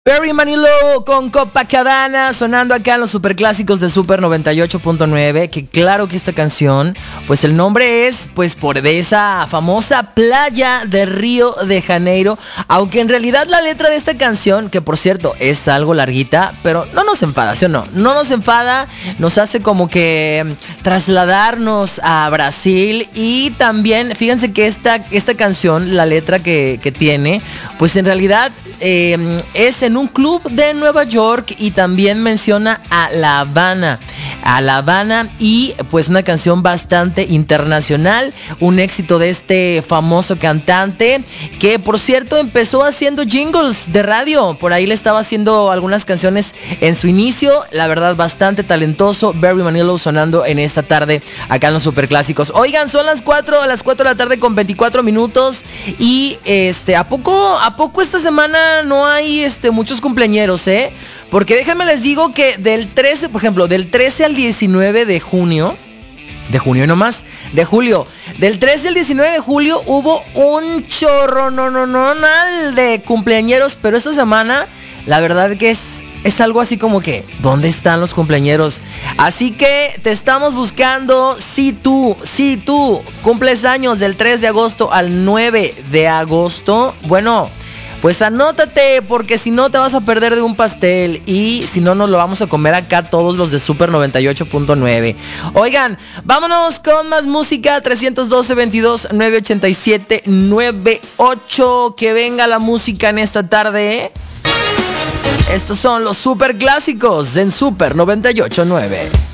Barry Manilow con Copacabana sonando acá en los superclásicos de Super 98.9. Que claro que esta canción, pues el nombre es pues por de esa famosa playa de Río de Janeiro. Aunque en realidad la letra de esta canción, que por cierto es algo larguita, pero no nos enfada, ¿sí o no? No nos enfada, nos hace como que trasladarnos a Brasil. Y también fíjense que esta canción, la letra que tiene, pues en realidad es en un club de Nueva York y también menciona a La Habana. Y pues una canción bastante internacional, un éxito de este famoso cantante que por cierto empezó haciendo jingles de radio, por ahí le estaba haciendo algunas canciones en su inicio, la verdad bastante talentoso. Barry Manilow sonando en esta tarde acá en los superclásicos. Oigan, son las 4 de la tarde con 24 minutos y ¿a poco esta semana no hay muchos cumpleañeros, Porque déjenme les digo que del 13, por ejemplo, del 13 al 19 de junio, de julio, del 13 al 19 de julio hubo un chorro de cumpleañeros, pero esta semana la verdad que es algo así como que, ¿dónde están los cumpleañeros? Así que te estamos buscando. Si tú cumples años del 3 de agosto al 9 de agosto, bueno, pues anótate, porque si no te vas a perder de un pastel. Y si no, nos lo vamos a comer acá todos los de Super 98.9. Oigan, vámonos con más música. 312-22-987-98. Que venga la música en esta tarde, Estos son los super clásicos en Super 98.9.